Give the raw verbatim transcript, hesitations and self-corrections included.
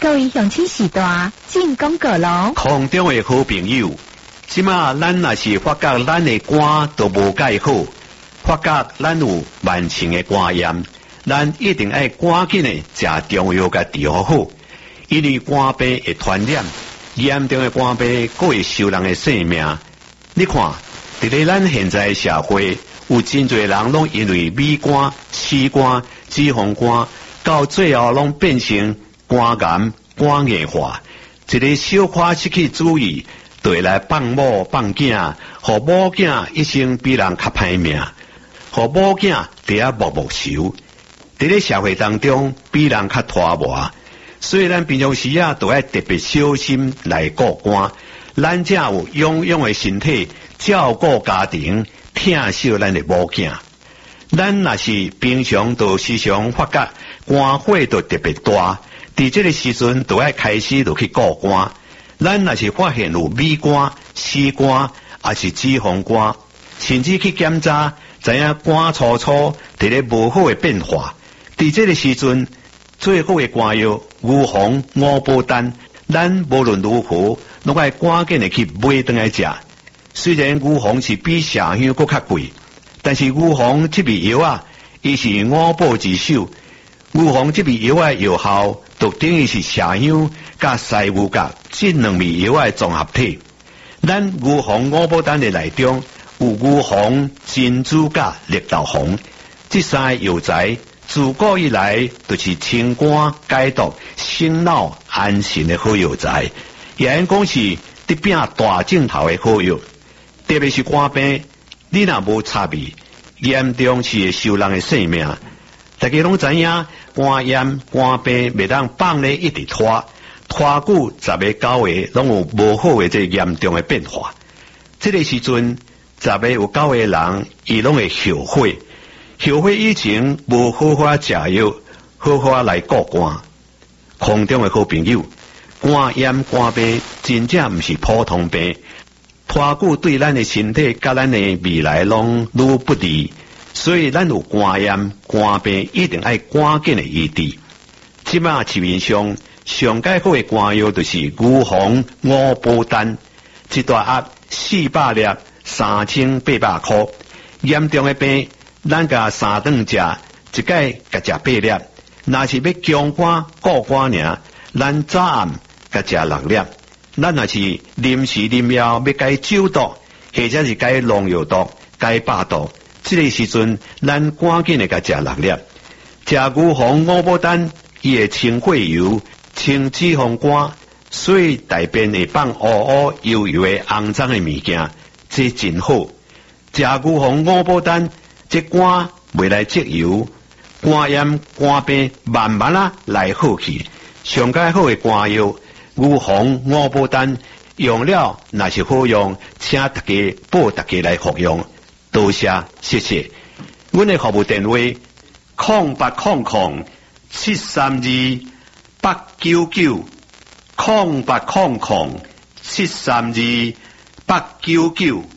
各位乡亲时代进广告咯。 空中的好朋友，即马咱若是发觉咱的肝都无介好，发觉咱有慢性的肝炎，咱一定要赶紧的食中药甲治疗好，因为肝病会传染，严重的肝病佫会收人的性命。你看，伫咧咱现在社会，有真侪人拢因为米肝、气肝、脂肪肝，到最后拢变成肝癌、肝硬化。一个小可失去注意，就会来放某放囝，互某囝一生比人较歹命，互某囝伫遐默默受。伫咧社会当中，比人较拖磨，所以咱平常时啊，都要特别小心来顾肝。咱才有养养的身体，照顾家庭，疼惜咱的某囝。咱若是平常都时常发觉肝火都特别大，伫这个时阵都要开始就去顾肝。咱若是发现有米肝、C肝，还是脂肪肝，甚至去检查，知影肝粗粗伫咧无好的变化。伫这个时阵，最好的肝药牛黄、五宝丹，咱无论如何，拢爱赶紧的去买回来食。虽然牛黄是比麝香佫较贵，但是牛黄这味药啊，伊是五宝之首。牛黄这味药的药效，就等于是麝香甲西牛甲这两味药的综合体。咱牛黄五宝丹的内中有牛黄、珍珠甲绿豆黄，这三个药材自古以来就是清肝解毒、醒脑安神的好药材，也因讲是得拼大镜头的好药。特别是肝病，你若无插味，严重是会收人的性命。大家拢知影，肝炎、肝病袂当放咧一直拖，拖久十个九个拢有无好的这严重的变化。这个时阵，十个有九个人，伊拢会后悔，后悔以前无好好食药，好好来顾肝。空中的好朋友，肝炎、肝病真正毋是普通病。拖久对咱的身体甲咱的未来拢愈不利，所以咱有肝炎、肝病一定要赶紧的医治。即马市面上上介好的肝药就是牛黄五宝丹，一大盒四百粒，三千八百块。严重的病，咱甲三顿食，一届甲食八粒。若是要强肝顾肝尔，咱早暗甲食六粒。咱若是临时临药要解酒毒，或者是解农药毒、解百毒，这个时阵咱赶紧的甲食六粒。食牛黄五宝丹，伊会清血油、清脂肪肝，所以大便会放乌乌油油的肮脏的物件，这真好。食牛黄五宝丹，这肝袂来积油，肝炎、肝病慢慢啊来好去。上介好的肝药。牛黄五宝丹用了若是好用，请大家报大家来服用。多谢，谢谢。阮的服务电话：空八空空七三二八九九，空八空空七三二八九九。